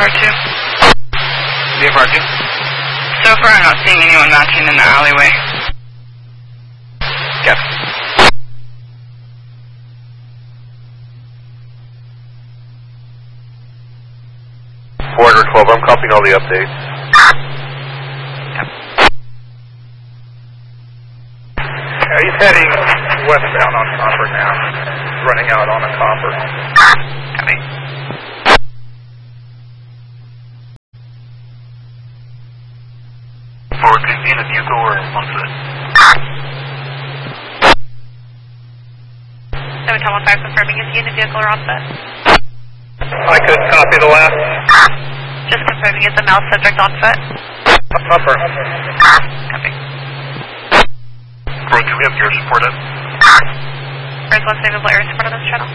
VFR2. VFR2? So far I'm not seeing anyone matching in the alleyway. Yep. Order 12, I'm copying all the updates. Yep. He's heading westbound on Copper now. Running out on a Copper. Copy. Forward, could you be in a vehicle or on foot? 7-10-15 confirming, is he in a vehicle or on foot? I could copy the last. Just confirming, is the male subject on foot? Upper. Copy. Forward, do we have air support up? Where's one available air support on this channel?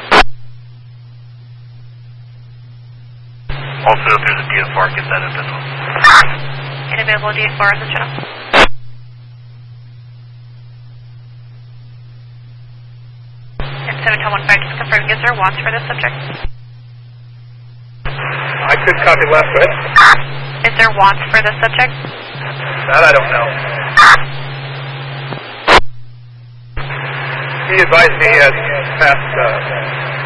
Also, if there's a DFR, get that up as well. Unavailable DFR on this channel. And 7-10-15, just confirming, is there watch for this subject? I could copy left, but Is there watch for this subject? that I don't know. He advised me he had passed